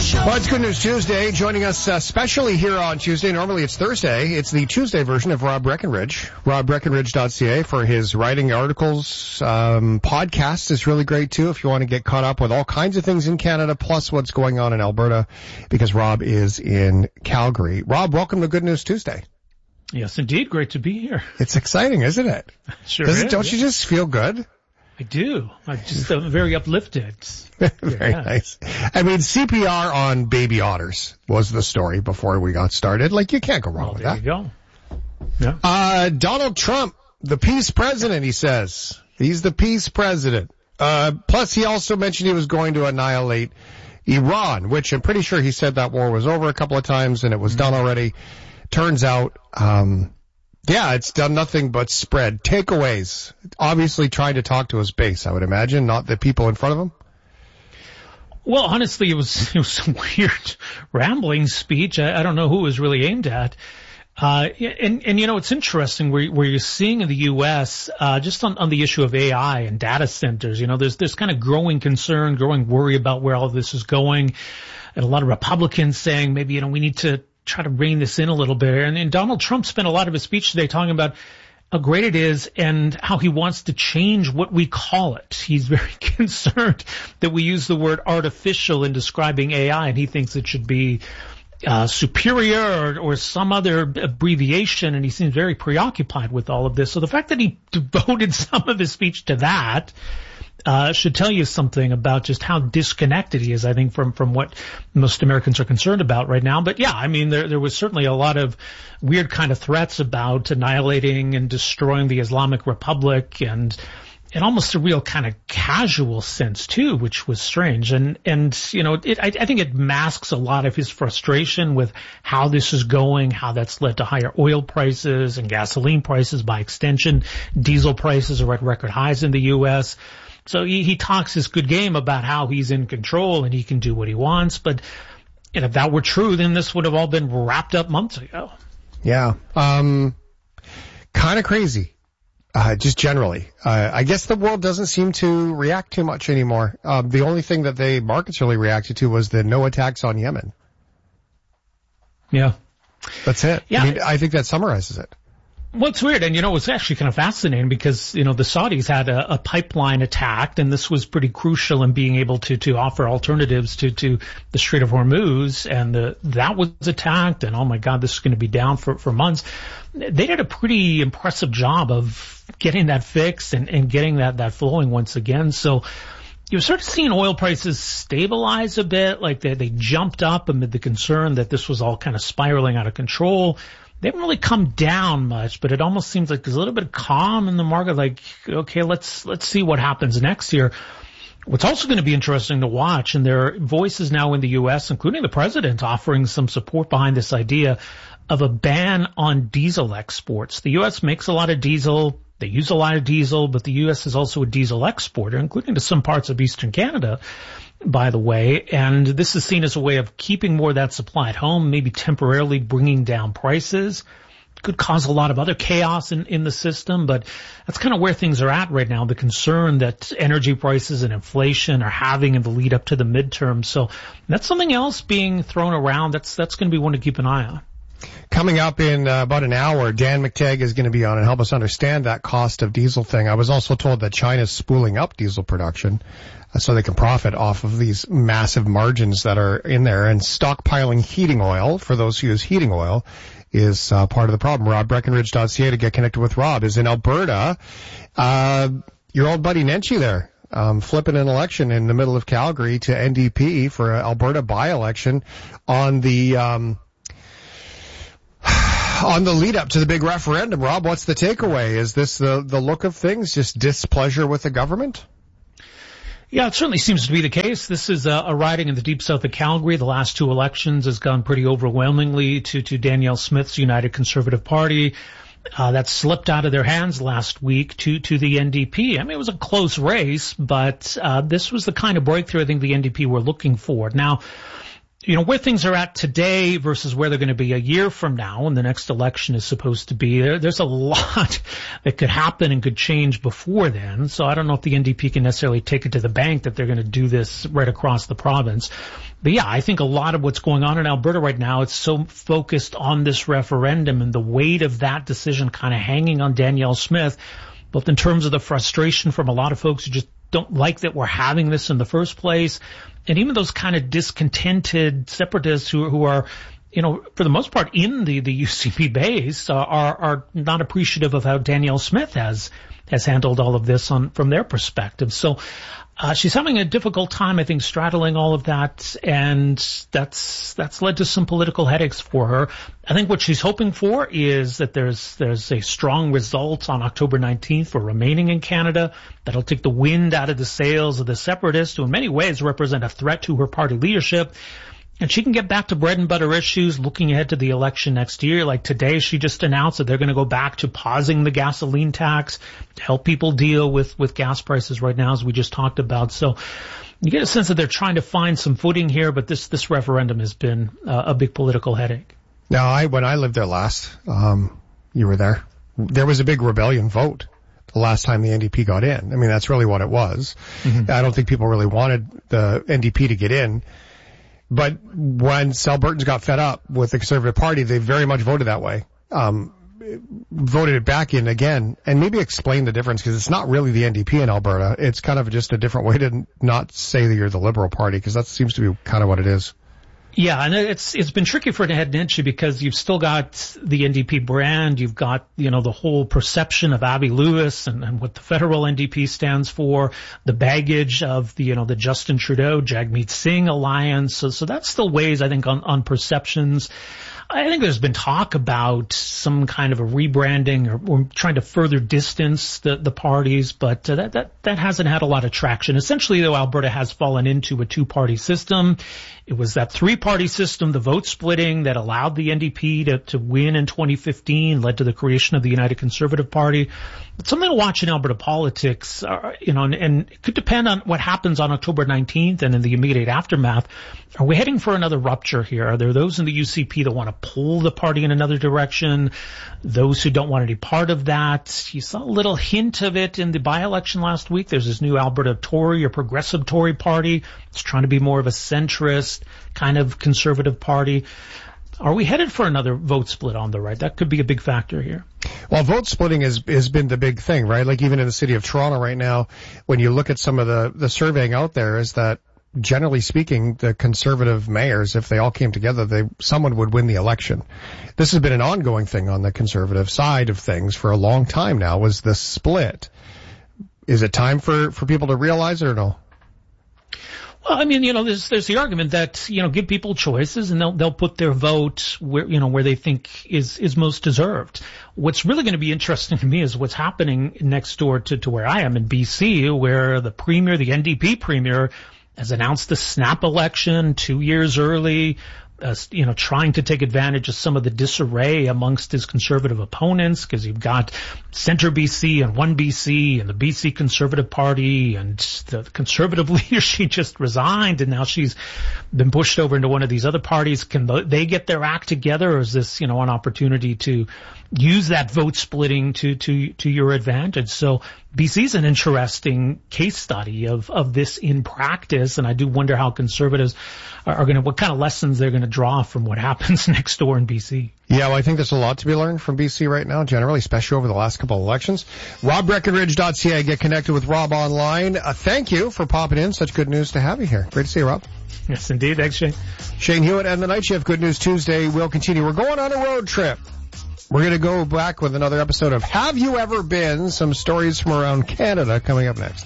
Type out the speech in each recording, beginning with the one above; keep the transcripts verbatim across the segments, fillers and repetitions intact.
Well, it's Good News Tuesday. Joining us uh, specially here on Tuesday. Normally it's Thursday. It's the Tuesday version of Rob Breckenridge. rob breckenridge dot c a for his writing, articles. Um, podcast is really great, too, if you want to get caught up with all kinds of things in Canada, plus what's going on in Alberta, because Rob is in Calgary. Rob, welcome to Good News Tuesday. Yes, indeed. Great to be here. It's exciting, isn't it? Sure Does is, it, don't yeah. you just feel good? I do. I'm just uh, very uplifted. Very Yeah. nice. I mean, C P R on baby otters was the story before we got started. Like, you can't go wrong Well, with there that. you go. Yeah. Uh, Donald Trump, the peace president, he says. He's the peace president. Uh, plus he also mentioned he was going to annihilate Iran, which I'm pretty sure he said that war was over a couple of times and it was done already. Turns out, um, yeah, it's done nothing but spread. Takeaways. Obviously trying to talk to his base, I would imagine, not the people in front of him. Well, honestly, it was, it was a weird rambling speech. I, I don't know who it was really aimed at. Uh, and, and, you know, it's interesting where, where you're seeing in the U S, uh, just on, on the issue of A I and data centers, you know, there's, there's kind of growing concern, growing worry about where all of this is going. And a lot of Republicans saying maybe, you know, we need to try to rein this in a little bit. And, and Donald Trump spent a lot of his speech today talking about how great it is and how he wants to change what we call it. He's very concerned that we use the word artificial in describing A I, and he thinks it should be uh, superior or, or some other abbreviation, and he seems very preoccupied with all of this. So the fact that he devoted some of his speech to that Uh, should tell you something about just how disconnected he is, I think, from, from what most Americans are concerned about right now. But yeah, I mean, there, there was certainly a lot of weird kind of threats about annihilating and destroying the Islamic Republic and, and almost a real kind of casual sense too, which was strange. And, and, you know, it, I, I think it masks a lot of his frustration with how this is going, how that's led to higher oil prices and gasoline prices by extension. Diesel prices are at record highs in the U S So he, he talks his good game about how he's in control and he can do what he wants. But you know, if that were true, then this would have all been wrapped up months ago. Yeah. Um, kind of crazy. Uh, just generally. Uh, I guess the world doesn't seem to react too much anymore. Um, the only thing that the markets really reacted to was the no attacks on Yemen. Yeah. That's it. Yeah. I mean, I think that summarizes it. Well, it's weird. And, you know, it's actually kind of fascinating because, you know, the Saudis had a, a pipeline attacked, and this was pretty crucial in being able to, to offer alternatives to, to the Strait of Hormuz. And the, that was attacked. And, oh, my God, this is going to be down for, for months. They did a pretty impressive job of getting that fixed and, and getting that, that flowing once again. So you started seeing oil prices stabilize a bit, like they, they jumped up amid the concern that this was all kind of spiraling out of control. They haven't really come down much, but it almost seems like there's a little bit of calm in the market. Like, okay, let's, let's see what happens next year. What's also going to be interesting to watch, and there are voices now in the U S, including the president, offering some support behind this idea of a ban on diesel exports. The U S makes a lot of diesel. They use a lot of diesel, but the U S is also a diesel exporter, including to some parts of Eastern Canada, by the way. And this is seen as a way of keeping more of that supply at home, maybe temporarily bringing down prices. Could cause a lot of other chaos in, in the system, but that's kind of where things are at right now, the concern that energy prices and inflation are having in the lead up to the midterm. So that's something else being thrown around. That's, that's going to be one to keep an eye on. Coming up in uh, about an hour, Dan McTagg is going to be on and help us understand that cost of diesel thing. I was also told that China's spooling up diesel production uh, so they can profit off of these massive margins that are in there. And stockpiling heating oil, for those who use heating oil, is uh, part of the problem. rob breckenridge dot c a to get connected with Rob is in Alberta. Uh, your old buddy Nenshi there. Um, flipping an election in the middle of Calgary to N D P for an Alberta by-election on the um on the lead up to the big referendum. Rob, what's the takeaway? Is this the, the look of things, just displeasure with the government? Yeah, it certainly seems to be the case. This is a, a riding in the deep south of Calgary. The last two elections has gone pretty overwhelmingly to, to Danielle Smith's United Conservative Party. Uh, that slipped out of their hands last week to, to the N D P. I mean, it was a close race, but uh, this was the kind of breakthrough I think the N D P were looking for. Now, you know, where things are at today versus where they're going to be a year from now when the next election is supposed to be, there, there's a lot that could happen and could change before then. So I don't know if the N D P can necessarily take it to the bank that they're going to do this right across the province. But yeah, I think a lot of what's going on in Alberta right now, it's so focused on this referendum and the weight of that decision kind of hanging on Danielle Smith, both in terms of the frustration from a lot of folks who just don't like that we're having this in the first place, and even those kind of discontented separatists who, who are, you know, for the most part in the, the U C P base uh, are, are not appreciative of how Danielle Smith has, has handled all of this on, from their perspective. So, Uh, she's having a difficult time, I think, straddling all of that, and that's that's led to some political headaches for her. I think what she's hoping for is that there's there's a strong result on October nineteenth for remaining in Canada that'll take the wind out of the sails of the separatists, who in many ways represent a threat to her party leadership. And she can get back to bread and butter issues looking ahead to the election next year. Like today, she just announced that they're going to go back to pausing the gasoline tax to help people deal with, with gas prices right now, as we just talked about. So you get a sense that they're trying to find some footing here, but this, this referendum has been uh, a big political headache. Now, I, when I lived there last, um, you were there, there was a big rebellion vote the last time the N D P got in. I mean, that's really what it was. Mm-hmm. I don't think people really wanted the N D P to get in. But when Albertans got fed up with the Conservative Party, they very much voted that way. Um, voted it back in again, and maybe explain the difference, because it's not really the N D P in Alberta. It's kind of just a different way to not say that you're the Liberal Party, because that seems to be kind of what it is. Yeah, and it's it's been tricky for Ed Nenshi because you've still got the N D P brand, you've got, you know, the whole perception of Abby Lewis and, and what the federal N D P stands for, the baggage of the, you know, the Justin Trudeau, Jagmeet Singh alliance. So, so that still weighs, I think, on, on perceptions. I think there's been talk about some kind of a rebranding or, or trying to further distance the, the parties, but uh, that, that, that hasn't had a lot of traction. Essentially, though, Alberta has fallen into a two-party system. It was that three-party system, the vote splitting, that allowed the N D P to, to win in twenty fifteen, led to the creation of the United Conservative Party. But something to watch in Alberta politics, uh, you know, and, and it could depend on what happens on October nineteenth and in the immediate aftermath. Are we heading for another rupture here? Are there those in the U C P that want to pull the party in another direction? Those who don't want any part of that? You saw a little hint of it in the by-election last week. There's this new Alberta Tory or Progressive Tory party. It's trying to be more of a centrist kind of conservative party. Are we headed for another vote split on the right? That could be a big factor here. Well, vote splitting has, has been the big thing, right? Like even in the city of Toronto right now, when you look at some of the, the surveying out there, is that generally speaking, the conservative mayors, if they all came together, they someone would win the election. This has been an ongoing thing on the conservative side of things for a long time now, was the split. Is it time for, for people to realize it or no? Well, I mean, you know, there's there's the argument that, you know, give people choices and they'll they'll put their vote where, you know, where they think is is most deserved. What's really going to be interesting to me is what's happening next door to to where I am in B C, where the premier, the N D P premier, has announced the snap election two years early. Uh, you know, trying to take advantage of some of the disarray amongst his conservative opponents, because you've got Centre B C and One B C and the B C Conservative Party, and the conservative leader, she just resigned and now she's been pushed over into one of these other parties. Can they get their act together, or is this, you know, an opportunity to use that vote splitting to, to, to your advantage? So B C's an interesting case study of, of this in practice, and I do wonder how conservatives are, are going to, what kind of lessons they're going to draw from what happens next door in B C. Yeah, well, I think there's a lot to be learned from B C right now, generally, especially over the last couple of elections. Rob Breckenridge dot C A, get connected with Rob online. Uh, thank you for popping in. Such good news to have you here. Great to see you, Rob. Yes, indeed. Thanks, Shane. Shane Hewitt and the Night Shift Good News Tuesday will continue. We're going on a road trip. We're going to go back with another episode of Have You Ever Been? Some stories from around Canada coming up next.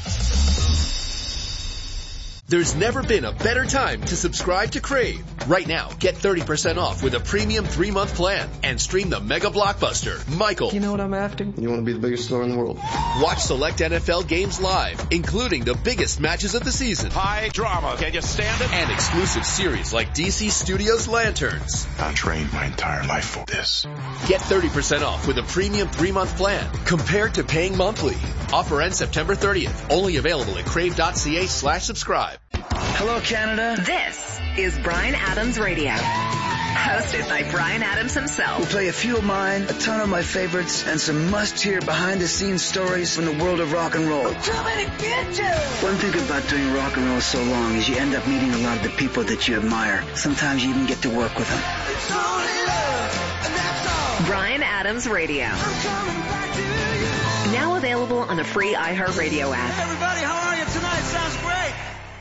There's never been a better time to subscribe to Crave. Right now, get thirty percent off with a premium three-month plan and stream the mega blockbuster, Michael. You know what I'm after? You want to be the biggest star in the world. Watch select N F L games live, including the biggest matches of the season. High drama. Can you stand it? And exclusive series like D C Studios' Lanterns. I trained my entire life for this. Get thirty percent off with a premium three-month plan compared to paying monthly. Offer ends September thirtieth. Only available at crave.ca slash subscribe. Hello, Canada. This is Bryan Adams Radio. Hosted by Bryan Adams himself. We'll play a few of mine, a ton of my favorites, and some must-hear behind-the-scenes stories from the world of rock and roll. Too many bitches! One thing about doing rock and roll so long is you end up meeting a lot of the people that you admire. Sometimes you even get to work with them. It's only love, and that's all. Bryan Adams Radio. I'm coming back to you. Now available on the free iHeartRadio app. Hey everybody, how are you tonight? Sounds great.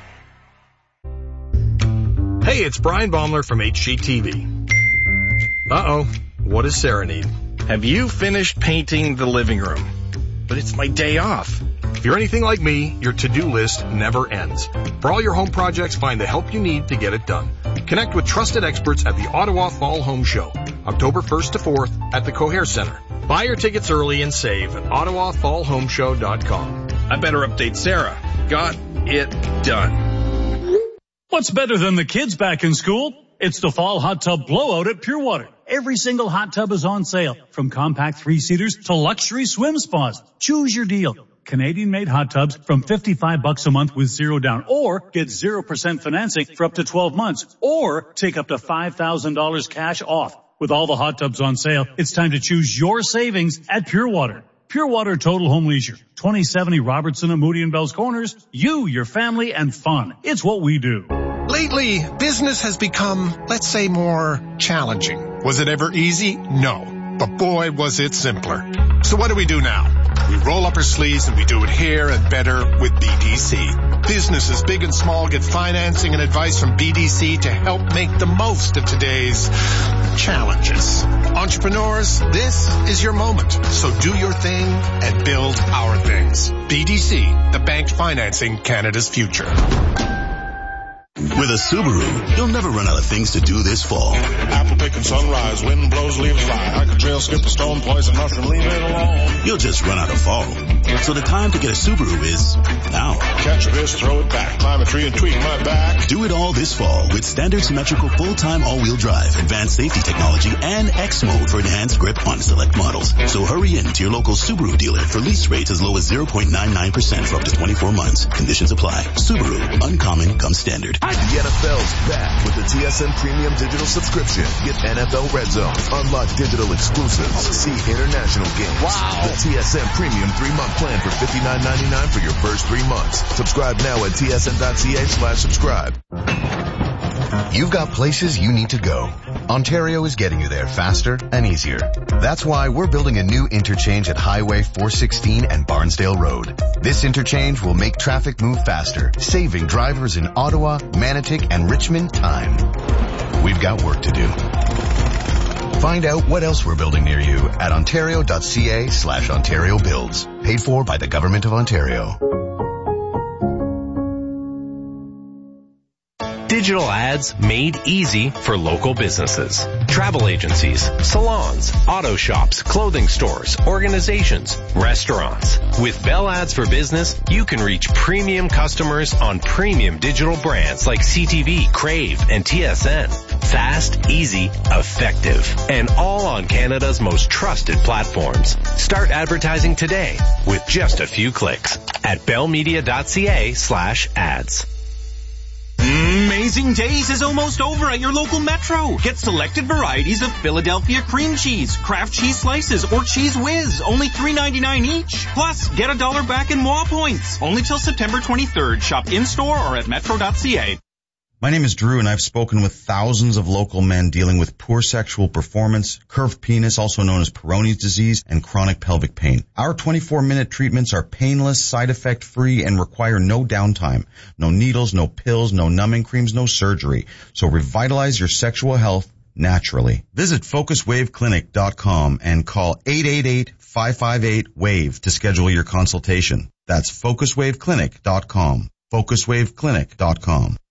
Hey, it's Brian Baumler from H G T V. Uh-oh, what does Sarah need? Have you finished painting the living room? But it's my day off. If you're anything like me, your to-do list never ends. For all your home projects, find the help you need to get it done. Connect with trusted experts at the Ottawa Fall Home Show, October first to fourth at the Coher Center. Buy your tickets early and save at ottawa fall home show dot com. I better update Sarah. Got it done. What's better than the kids back in school? It's the Fall Hot Tub Blowout at Pure Water. Every single hot tub is on sale, from compact three-seaters to luxury swim spas. Choose your deal. Canadian-made hot tubs from fifty-five bucks a month with zero down, or get zero percent financing for up to twelve months, or take up to five thousand dollars cash off. With all the hot tubs on sale, it's time to choose your savings at Pure Water. Pure Water Total Home Leisure, twenty seventy Robertson and Moody and Bell's Corners. You, your family, and fun. It's what we do. Lately, business has become, let's say, more challenging. Was it ever easy? No. But boy, was it simpler. So what do we do now? We roll up our sleeves and we do it here and better with B D C. Businesses big and small get financing and advice from B D C to help make the most of today's challenges. Entrepreneurs, this is your moment. So do your thing and build our things. B D C, the bank financing Canada's future. With a Subaru, you'll never run out of things to do this fall. Apple picking sunrise, wind blows, leaves fly. Hike a trail, skip a stone, poison mushroom, leave it alone. You'll just run out of fall. So the time to get a Subaru is now. Catch a fish, throw it back, climb a tree and tweak my back. Do it all this fall with standard symmetrical full-time all-wheel drive, advanced safety technology, and X mode for enhanced grip on select models. So hurry in to your local Subaru dealer for lease rates as low as zero point nine nine percent for up to twenty-four months. Conditions apply. Subaru, uncommon comes standard. The N F L's back with the T S N Premium Digital Subscription. Get N F L Red Zone, unlock digital exclusives, see international games. Wow. The T S N Premium three-month plan for fifty-nine ninety-nine for your first three months. Subscribe now at T S N dot C A slash subscribe. You've got places you need to go. Ontario is getting you there faster and easier. That's why we're building a new interchange at Highway four sixteen and Barnsdale Road. This interchange will make traffic move faster, saving drivers in Ottawa, Manotick, and Richmond time. We've got work to do. Find out what else we're building near you at ontario dot C A slash Ontario Builds. Paid for by the Government of Ontario. Digital ads made easy for local businesses. Travel agencies, salons, auto shops, clothing stores, organizations, restaurants. With Bell Ads for Business, you can reach premium customers on premium digital brands like C T V, Crave, and T S N. Fast, easy, effective, and all on Canada's most trusted platforms. Start advertising today with just a few clicks at bell media dot C A slash ads. Amazing Days is almost over at your local Metro. Get selected varieties of Philadelphia cream cheese, Kraft cheese slices, or Cheese Whiz, only three ninety-nine each. Plus, get a dollar back in M W A points. Only till September twenty-third. Shop in-store or at metro dot C A. My name is Drew, and I've spoken with thousands of local men dealing with poor sexual performance, curved penis, also known as Peyronie's disease, and chronic pelvic pain. Our twenty-four minute treatments are painless, side effect free, and require no downtime. No needles, no pills, no numbing creams, no surgery. So revitalize your sexual health naturally. Visit focus wave clinic dot com and call eight eight eight, five five eight, WAVE to schedule your consultation. That's focus wave clinic dot com. focus wave clinic dot com.